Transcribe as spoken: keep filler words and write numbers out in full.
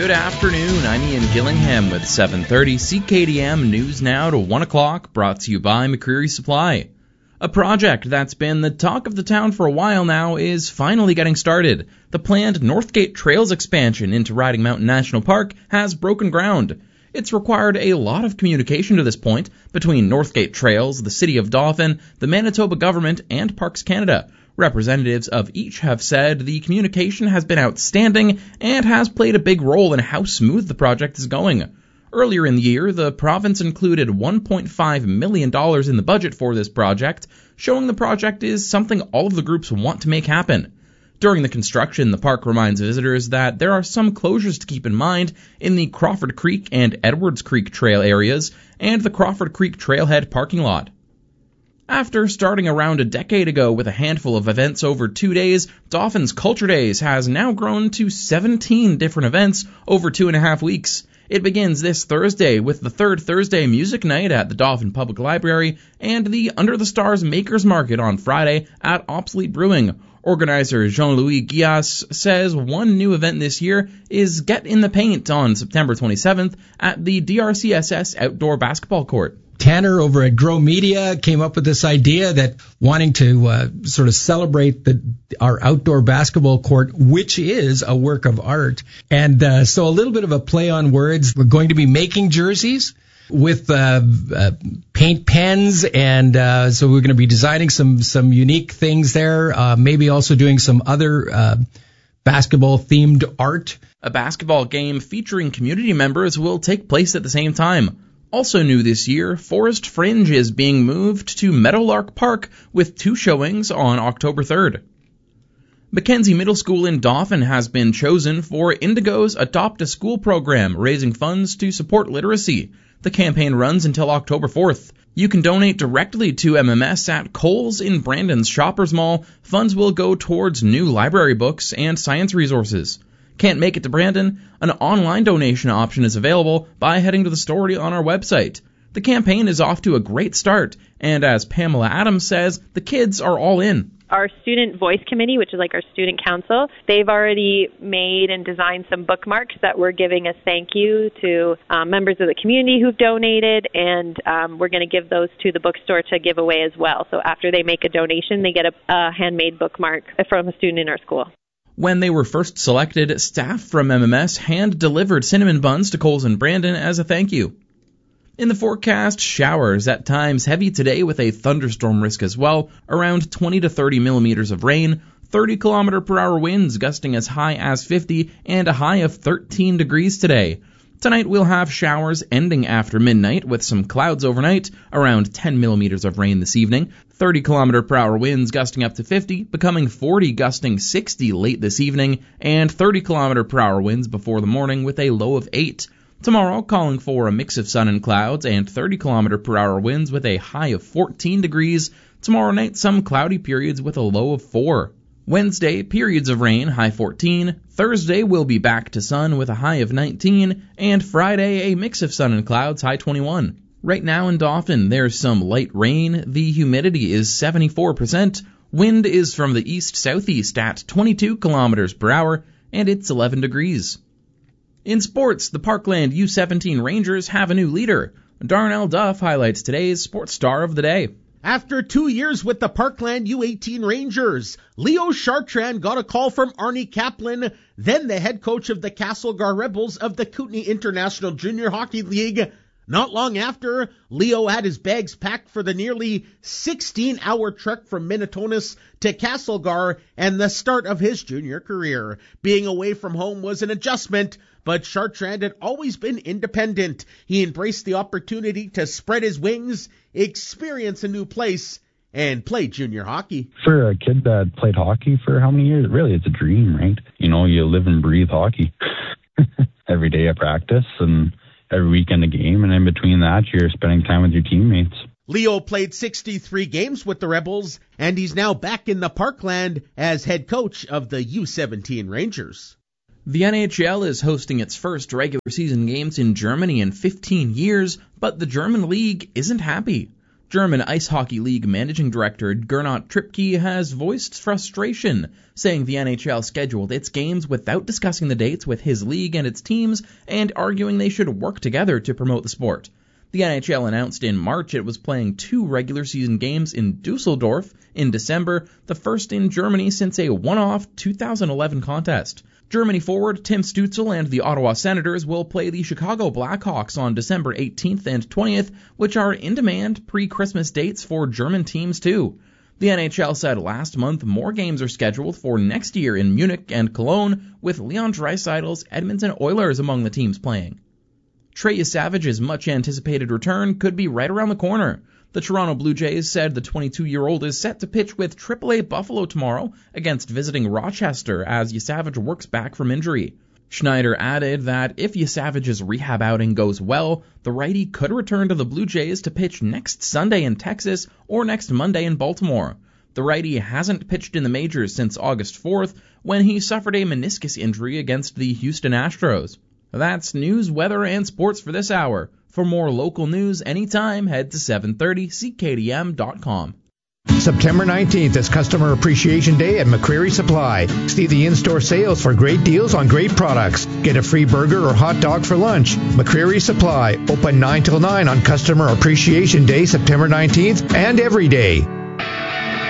Good afternoon, I'm Ian Gillingham with seven thirty C K D M News Now to one o'clock, brought to you by McCreary Supply. A project that's been the talk of the town for a while now is finally getting started. The planned Northgate Trails expansion into Riding Mountain National Park has broken ground. It's required a lot of communication to this point between Northgate Trails, the City of Dauphin, the Manitoba government, and Parks Canada. Representatives of each have said the communication has been outstanding and has played a big role in how smooth the project is going. Earlier in the year, the province included one point five million dollars in the budget for this project, showing the project is something all of the groups want to make happen. During the construction, the park reminds visitors that there are some closures to keep in mind in the Crawford Creek and Edwards Creek Trail areas and the Crawford Creek Trailhead parking lot. After starting around a decade ago with a handful of events over two days, Dauphin's Culture Days has now grown to seventeen different events over two and a half weeks. It begins this Thursday with the third Thursday Music Night at the Dauphin Public Library and the Under the Stars Makers Market on Friday at Obsolete Brewing. Organizer Jean-Louis Guillas says one new event this year is Get in the Paint on September twenty-seventh at the D R C S S Outdoor Basketball Court. Tanner over at Grow Media came up with this idea that wanting to uh, sort of celebrate the, our outdoor basketball court, which is a work of art. And uh, so a little bit of a play on words. We're going to be making jerseys with uh, uh, paint pens, and uh, so we're going to be designing some some unique things there, uh, maybe also doing some other uh, basketball-themed art. A basketball game featuring community members will take place at the same time. Also new this year, Forest Fringe is being moved to Meadowlark Park with two showings on October third. Mackenzie Middle School in Dauphin has been chosen for Indigo's Adopt a School program, raising funds to support literacy. The campaign runs until October fourth. You can donate directly to M M S at Kohl's in Brandon's Shoppers Mall. Funds will go towards new library books and science resources. Can't make it to Brandon? An online donation option is available by heading to the story on our website. The campaign is off to a great start, and as Pamela Adams says, the kids are all in. Our student voice committee, which is like our student council, they've already made and designed some bookmarks that we're giving as thank you to um, members of the community who've donated, and um, we're going to give those to the bookstore to give away as well. So after they make a donation, they get a, a handmade bookmark from a student in our school. When they were first selected, staff from M M S hand-delivered cinnamon buns to Kohl's in Brandon as a thank you. In the forecast, showers, at times heavy today with a thunderstorm risk as well, around twenty to thirty millimeters of rain, thirty kilometer per hour winds gusting as high as fifty, and a high of thirteen degrees today. Tonight we'll have showers ending after midnight with some clouds overnight, around ten millimeters of rain this evening, thirty kilometer per hour winds gusting up to fifty, becoming forty gusting sixty late this evening, and thirty kilometer per hour winds before the morning with a low of eight. Tomorrow calling for a mix of sun and clouds and thirty kilometer per hour winds with a high of fourteen degrees. Tomorrow night some cloudy periods with a low of four. Wednesday, periods of rain, high fourteen. Thursday will be back to sun with a high of nineteen. And Friday, a mix of sun and clouds, high twenty-one. Right now in Dauphin, there's some light rain. The humidity is seventy-four percent. Wind is from the east-southeast at twenty-two kilometers per hour, and it's eleven degrees. In sports, the Parkland U seventeen Rangers have a new leader. Darnell Duff highlights today's Sports Star of the Day. After two years with the Parkland U eighteen Rangers, Leo Chartrand got a call from Arnie Kaplan, then the head coach of the Castlegar Rebels of the Kootenay International Junior Hockey League. Not long after, Leo had his bags packed for the nearly sixteen-hour trek from Minnetonka to Castlegar and the start of his junior career. Being away from home was an adjustment, but Chartrand had always been independent. He embraced the opportunity to spread his wings, experience a new place, and play junior hockey. For a kid that played hockey for how many years, really it's a dream, right? You know, you live and breathe hockey. Every day at practice and every weekend a game, and in between that, you're spending time with your teammates. Leo played sixty-three games with the Rebels, and he's now back in the Parkland as head coach of the U seventeen Rangers. The N H L is hosting its first regular season games in Germany in fifteen years, but the German league isn't happy. German Ice Hockey League Managing Director Gernot Trippke has voiced frustration, saying the N H L scheduled its games without discussing the dates with his league and its teams, and arguing they should work together to promote the sport. The N H L announced in March it was playing two regular season games in Dusseldorf in December, the first in Germany since a one-off two thousand eleven contest. Germany forward Tim Stützle and the Ottawa Senators will play the Chicago Blackhawks on December eighteenth and twentieth, which are in-demand pre-Christmas dates for German teams too. The N H L said last month more games are scheduled for next year in Munich and Cologne, with Leon Draisaitl's Edmonton Oilers among the teams playing. Trey Savage's much-anticipated return could be right around the corner. The Toronto Blue Jays said the twenty-two-year-old is set to pitch with triple A Buffalo tomorrow against visiting Rochester as Yesavage works back from injury. Schneider added that if Yesavage's rehab outing goes well, the righty could return to the Blue Jays to pitch next Sunday in Texas or next Monday in Baltimore. The righty hasn't pitched in the majors since August fourth, when he suffered a meniscus injury against the Houston Astros. That's news, weather, and sports for this hour. For more local news anytime, head to seven thirty C K D M dot com. September nineteenth is Customer Appreciation Day at McCreary Supply. See the in-store sales for great deals on great products. Get a free burger or hot dog for lunch. McCreary Supply, open nine till nine on Customer Appreciation Day, September nineteenth, and every day.